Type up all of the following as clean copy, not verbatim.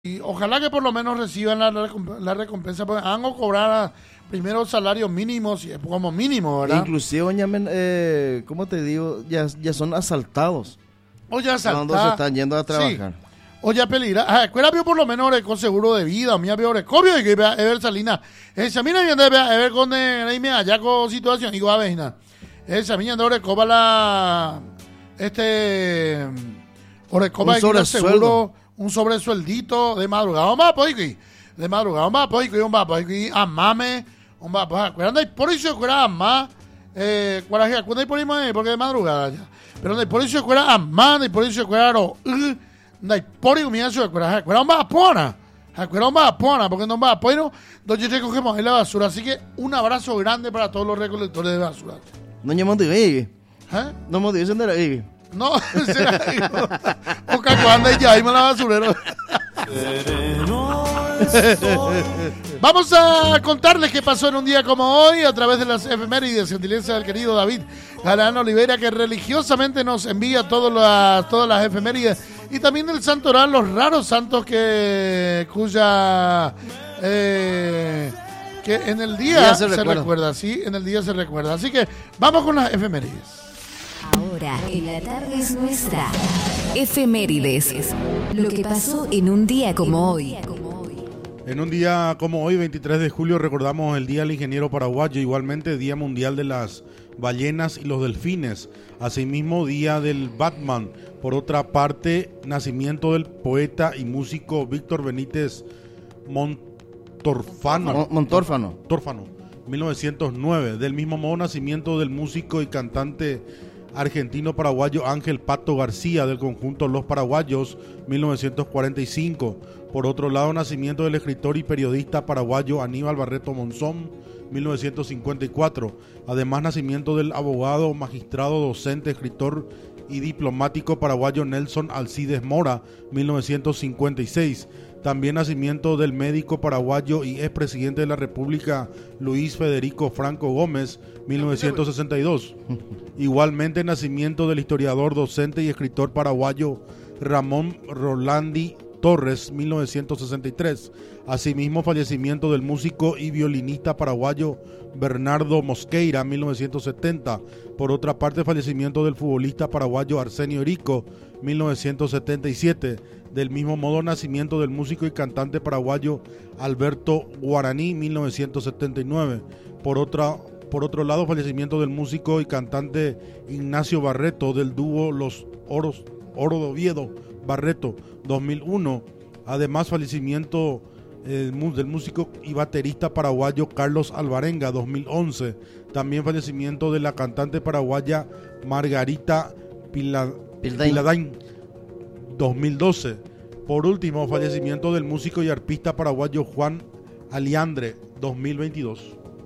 Y ojalá que por lo menos reciban la recompensa, porque van a cobrar primero salarios mínimos, y como mínimo, ¿verdad? Inclusive, ¿cómo te digo? Ya son asaltados. O ya cuando se están yendo a trabajar. Sí. O ya peligra. Escuela vio por lo menos con seguro de vida, mía vio recobio y que ver salina. Esa mina viene a ver con allá con situación, digo a ver, esa mina de recoba la recoba el seguro, un sobresueldito de madrugada. Vamos a poder de madrugada, vamos a poder amame, vamos a poder, acuerdan por eso escuela más cuando hay por ahí porque de madrugada ya. Pero por eso escuela amame, por eso escuela Dai pori comienzo a un vapona. Porque no va a poner donde recogemos ahí la basura. Así que un abrazo grande para todos los recolectores de basura. No llamamos de ahí. No me dicen de ahí. No, será o cuando ya hay la basurero. Vamos a contarles qué pasó en un día como hoy a través de las efemérides, gentileza del querido David Galán Oliveira, que religiosamente nos envía todas las efemérides, y también del santoral, los raros santos que en el día se recuerda, sí, en el día se recuerda. Así que vamos con las efemérides. Ahora en la tarde es nuestra. Efemérides. Lo que pasó en un día como hoy. En un día como hoy, 23 de julio, recordamos el Día del Ingeniero Paraguayo, igualmente Día Mundial de las Ballenas y los Delfines, asimismo Día del Batman. Por otra parte, nacimiento del poeta y músico Víctor Benítez Montórfano, 1909. Del mismo modo, nacimiento del músico y cantante argentino-paraguayo Ángel Pato García, del conjunto Los Paraguayos, 1945. Por otro lado, nacimiento del escritor y periodista paraguayo Aníbal Barreto Monzón, 1954. Además, nacimiento del abogado, magistrado, docente, escritor y diplomático paraguayo Nelson Alcides Mora, 1956. También nacimiento del médico paraguayo y expresidente de la República Luis Federico Franco Gómez, 1962. Igualmente, nacimiento del historiador, docente y escritor paraguayo Ramón Rolandi Torres, 1963. Asimismo, fallecimiento del músico y violinista paraguayo Bernardo Mosqueira, 1970. Por otra parte, fallecimiento del futbolista paraguayo Arsenio Erico, 1977. Del mismo modo, nacimiento del músico y cantante paraguayo Alberto Guaraní, 1979. Por otro lado, fallecimiento del músico y cantante Ignacio Barreto, del dúo Los Oro de Oviedo Barreto, 2001. Además, fallecimiento del músico y baterista paraguayo Carlos Alvarenga, 2011. También fallecimiento de la cantante paraguaya Margarita Piladain, 2012. Por último, fallecimiento del músico y arpista paraguayo Juan Aliandre, 2022.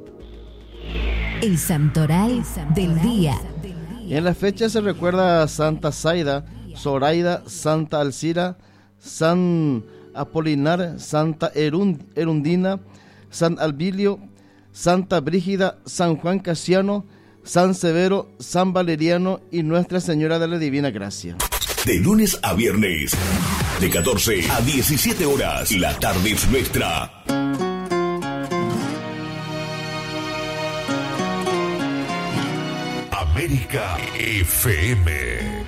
El santoral del día. Y en la fecha se recuerda a Santa Zaida, Zoraida, Santa Alcira, San Apolinar, Santa Erundina, San Albilio, Santa Brígida, San Juan Casiano, San Severo, San Valeriano y Nuestra Señora de la Divina Gracia. De lunes a viernes, de 14 a 17 horas, la tarde es nuestra. América FM.